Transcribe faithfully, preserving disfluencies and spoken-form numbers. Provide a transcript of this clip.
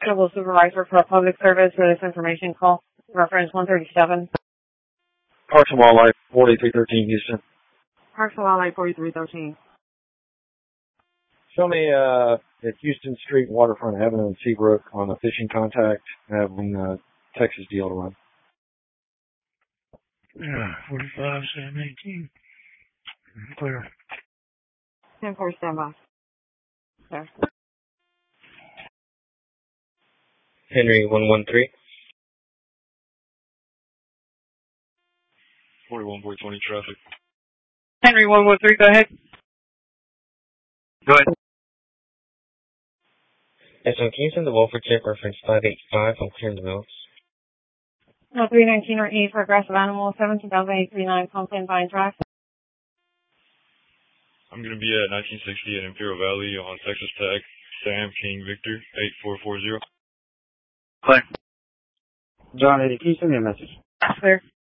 Civil Supervisor for Public Service for this information call. Reference one thirty-seven. Parks and Wildlife, forty-three thirteen, Houston. Parks and Wildlife, forty-three thirteen. Show me uh, at Houston Street, Waterfront Avenue in Seabrook on a fishing contact, having uh, Texas deal to run. Yeah, forty-five, seven eighteen. Clear. ten four, stand by. There. Henry one one three. forty-one, four twenty traffic. Henry one one three, go ahead. Go ahead. Yes, so can you send the Wolford chip reference five eight five? I'm clearing the mills. No, three nineteen or eight for aggressive animal, seventeen thousand eight thirty-nine, Pumpkin Vine Drive. I'm going to be at nineteen sixty at Imperial Valley on Texas Tech. Sam King Victor, eight four four zero. Clear. John, can you send me a message? Clear.